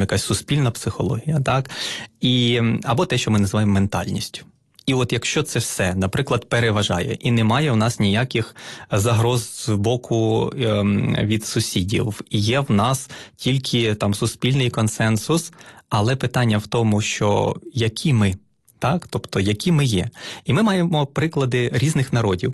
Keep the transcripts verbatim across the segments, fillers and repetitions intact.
якась суспільна психологія, так? І, або те, що ми називаємо ментальністю. І от якщо це все, наприклад, переважає, і немає у нас ніяких загроз з боку е, від сусідів, і є в нас тільки там суспільний консенсус, але питання в тому, що які ми, так? Тобто які ми є. І ми маємо приклади різних народів,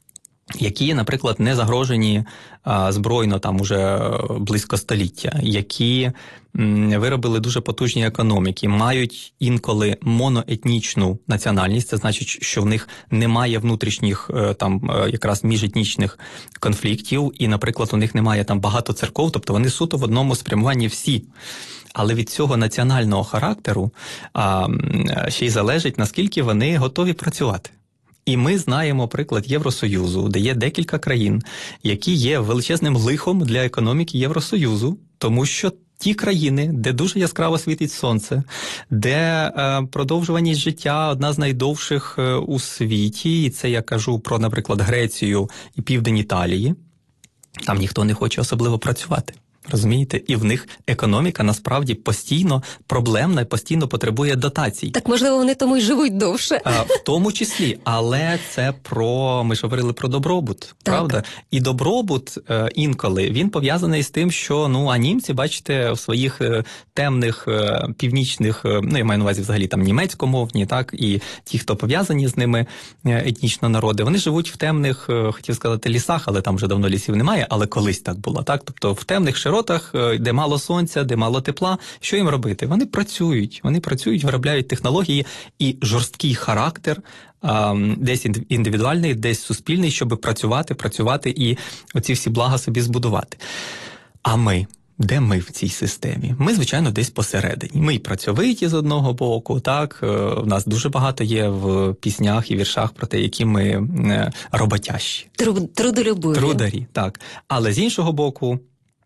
які, наприклад, не загрожені а, збройно там уже близько століття, які м, виробили дуже потужні економіки, мають інколи моноетнічну національність, це значить, що в них немає внутрішніх там якраз міжетнічних конфліктів, і, наприклад, у них немає там багато церков, тобто вони суто в одному спрямуванні всі. Але від цього національного характеру а, ще й залежить, наскільки вони готові працювати. І ми знаємо приклад Євросоюзу, де є декілька країн, які є величезним лихом для економіки Євросоюзу, тому що ті країни, де дуже яскраво світить сонце, де е, продовжуваність життя одна з найдовших е, у світі, і це я кажу про, наприклад, Грецію і південь Італії, там ніхто не хоче особливо працювати. Розумієте? І в них економіка насправді постійно проблемна і постійно потребує дотацій. Так, можливо, вони тому й живуть довше. А, в тому числі. Але це про, ми ж говорили про добробут, так. Правда? І добробут е, інколи, він пов'язаний з тим, що, ну, а німці, бачите, в своїх е, темних е, північних, е, ну, я маю на увазі взагалі там німецькомовні, так, і ті, хто пов'язані з ними е, етнічно народи, вони живуть в темних, е, хотів сказати, лісах, але там вже давно лісів немає, але колись так було, так? Тобто в темних широтах, де мало сонця, де мало тепла, що їм робити? Вони працюють, вони працюють, виробляють технології і жорсткий характер, десь індивідуальний, десь суспільний, щоб працювати, працювати і оці всі блага собі збудувати. А ми? Де ми в цій системі? Ми, звичайно, десь посередині. Ми й працьовиті з одного боку, так, в нас дуже багато є в піснях і віршах про те, які ми роботящі. Трудолюбиві. Трударі, так. Але з іншого боку,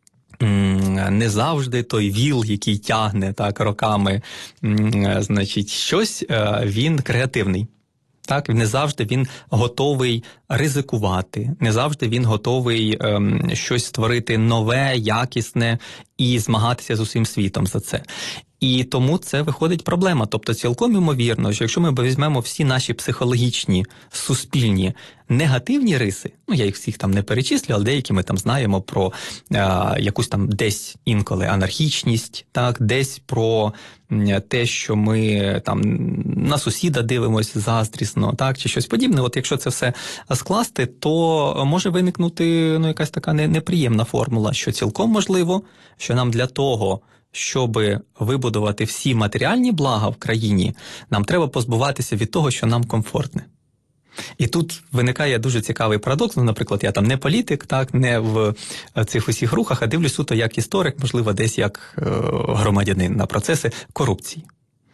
не завжди той віл, який тягне так роками, значить, щось, він креативний. Так, не завжди він готовий ризикувати, не завжди він готовий ем, щось створити нове, якісне і змагатися з усім світом за це. І тому це виходить проблема. Тобто цілком ймовірно, що якщо ми візьмемо всі наші психологічні, суспільні, негативні риси, ну я їх всіх там не перечислю, але деякі ми там знаємо про е, якусь там десь інколи анархічність, так, десь про те, що ми там на сусіда дивимося заздрісно, так, чи щось подібне. От якщо це все скласти, то може виникнути, ну, якась така неприємна формула, що цілком можливо, що нам для того, щоб вибудувати всі матеріальні блага в країні, нам треба позбуватися від того, що нам комфортне. І тут виникає дуже цікавий парадокс. Ну, наприклад, я там не політик, так, не в цих усіх рухах, а дивлюсь суто як історик, можливо, десь як е, громадянин на процеси корупції.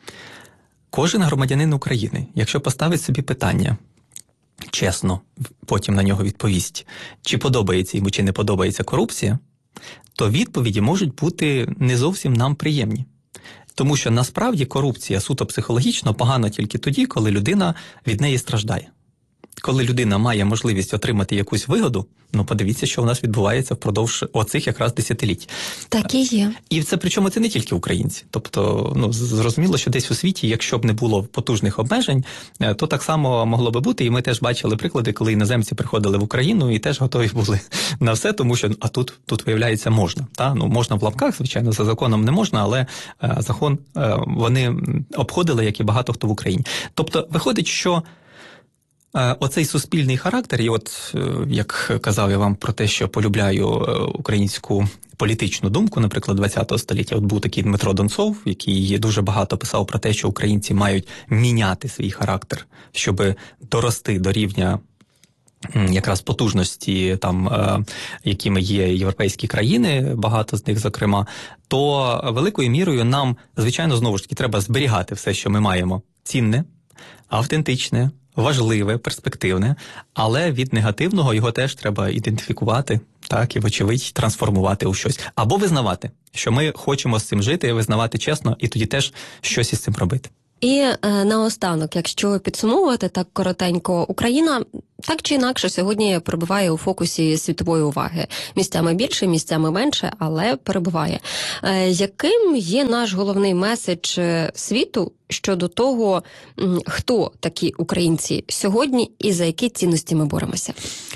Кожен громадянин України, якщо поставить собі питання, чесно, потім на нього відповість, чи подобається йому, чи не подобається корупція, то відповіді можуть бути не зовсім нам приємні. Тому що насправді корупція суто психологічно погана тільки тоді, коли людина від неї страждає. Коли людина має можливість отримати якусь вигоду, ну подивіться, що у нас відбувається впродовж оцих якраз десятиліть. Так і є. І це причому це не тільки українці. Тобто, ну, зрозуміло, що десь у світі, якщо б не було потужних обмежень, то так само могло би бути. І ми теж бачили приклади, коли іноземці приходили в Україну і теж готові були на все, тому що, а тут, тут виявляється, можна. Та? Ну, можна в лапках, звичайно, за законом не можна, але е, закон е, вони обходили, як і багато хто в Україні. Тобто, виходить, що оцей суспільний характер, і от, як казав я вам про те, що полюбляю українську політичну думку, наприклад, ХХ століття, от був такий Дмитро Донцов, який дуже багато писав про те, що українці мають міняти свій характер, щоб дорости до рівня якраз потужності, там, якими є європейські країни, багато з них, зокрема, то великою мірою нам, звичайно, знову ж таки, треба зберігати все, що ми маємо цінне, автентичне, важливе, перспективне, але від негативного його теж треба ідентифікувати, так, і, вочевидь, трансформувати у щось. Або визнавати, що ми хочемо з цим жити, визнавати чесно, і тоді теж щось із цим робити. І е, наостанок, якщо підсумовувати так коротенько, Україна так чи інакше сьогодні перебуває у фокусі світової уваги. Місцями більше, місцями менше, але перебуває. Е, яким є наш головний меседж світу щодо того, хто такі українці сьогодні і за які цінності ми боремося?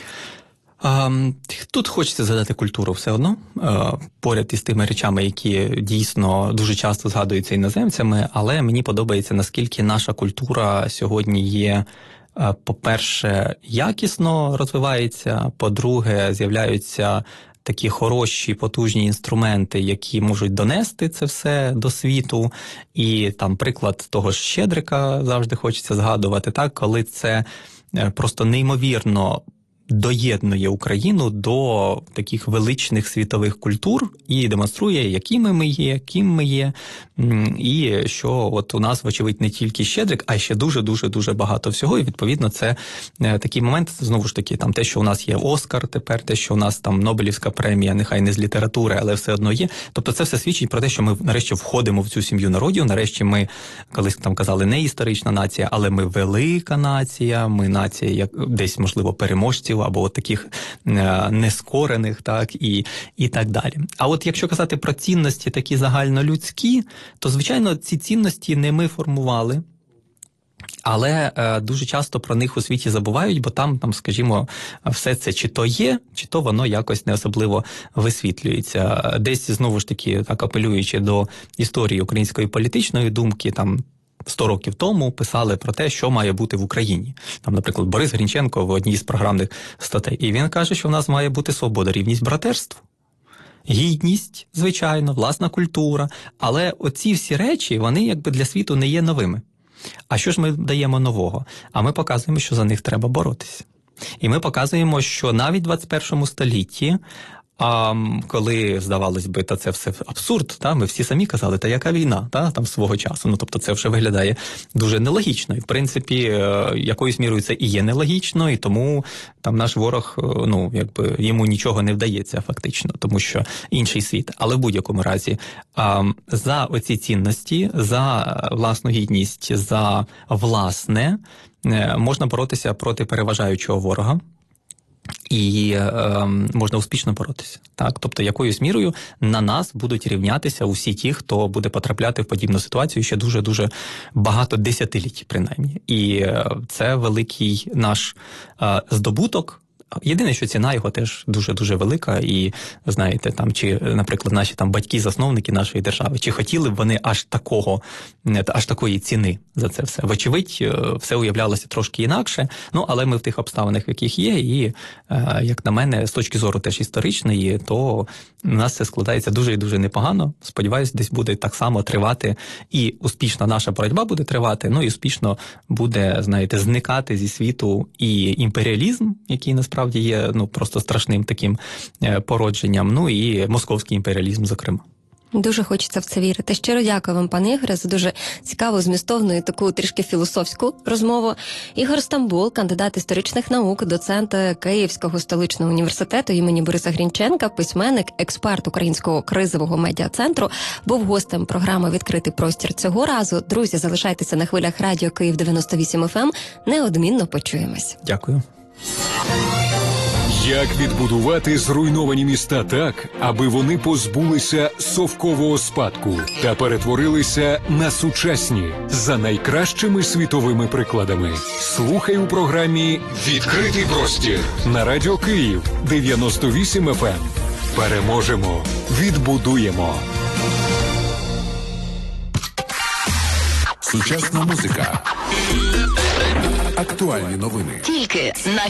Тут хочеться згадати культуру все одно, поряд із тими речами, які дійсно дуже часто згадуються іноземцями, але мені подобається, наскільки наша культура сьогодні є, по-перше, якісно розвивається, по-друге, з'являються такі хороші, потужні інструменти, які можуть донести це все до світу. І там приклад того ж Щедрика завжди хочеться згадувати, так, коли це просто неймовірно доєднує Україну до таких величних світових культур і демонструє, якими ми є, ким ми є, і що от у нас, вочевидь, не тільки Щедрик, а ще дуже-дуже-дуже багато всього, і, відповідно, це такий момент, знову ж таки, там те, що у нас є Оскар тепер, те, що у нас там Нобелівська премія, нехай не з літератури, але все одно є. Тобто це все свідчить про те, що ми нарешті входимо в цю сім'ю народів, нарешті ми, колись там казали, не історична нація, але ми велика нація, ми нація, як десь, можливо, переможців, або от таких е, нескорених, так, і, і так далі. А от якщо казати про цінності такі загальнолюдські, то, звичайно, ці цінності не ми формували, але е, дуже часто про них у світі забувають, бо там, там, скажімо, все це чи то є, чи то воно якось не особливо висвітлюється. Десь, знову ж таки, так апелюючи до історії української політичної думки, там, сто років тому писали про те, що має бути в Україні. Там, наприклад, Борис Грінченко в одній з програмних статей. І він каже, що в нас має бути свобода, рівність, братерство. Гідність, звичайно, власна культура. Але оці всі речі, вони якби для світу не є новими. А що ж ми даємо нового? А ми показуємо, що за них треба боротися. І ми показуємо, що навіть в двадцять першому столітті, а коли, здавалось би, та це все абсурд, та, ми всі самі казали, та яка війна, та, там свого часу. Ну, тобто це вже виглядає дуже нелогічно. І, в принципі, якоюсь мірою це і є нелогічно, і тому там наш ворог, ну, якби йому нічого не вдається фактично, тому що інший світ. Але в будь-якому разі а, за оці цінності, за власну гідність, за власне можна боротися проти переважаючого ворога. І е, можна успішно боротися. Так? Тобто, якоюсь мірою на нас будуть рівнятися усі ті, хто буде потрапляти в подібну ситуацію ще дуже-дуже багато десятиліть, принаймні. І е, це великий наш е, здобуток. Єдине, що ціна його теж дуже-дуже велика, і, знаєте, там, чи, наприклад, наші там батьки-засновники нашої держави, чи хотіли б вони аж такого, аж такої ціни за це все? Вочевидь, все уявлялося трошки інакше, ну, але ми в тих обставинах, в яких є, і, як на мене, з точки зору теж історичної, то у нас це складається дуже і дуже непогано. Сподіваюсь, десь буде так само тривати, і успішна наша боротьба буде тривати, ну, і успішно буде, знаєте, зникати зі світу і імперіалізм, який насправді Насправді є, ну, просто страшним таким породженням, ну і московський імперіалізм, зокрема. Дуже хочеться в це вірити. Щиро дякую вам, пане Ігоре, за дуже цікаву, змістовну і таку трішки філософську розмову. Ігор Стамбул, кандидат історичних наук, доцент Київського столичного університету імені Бориса Грінченка, письменник, експерт Українського кризового медіа-центру, був гостем програми «Відкритий простір» цього разу. Друзі, залишайтеся на хвилях радіо Київ дев'яносто вісім еф ем. Неодмінно почуємось. Дякую. Як відбудувати зруйновані міста так, аби вони позбулися совкового спадку та перетворилися на сучасні за найкращими світовими прикладами? Слухай у програмі «Відкритий простір» на радіо Київ дев'яносто вісім еф ем. Переможемо, відбудуємо. Сучасна музика. Актуальні новини. Тільки на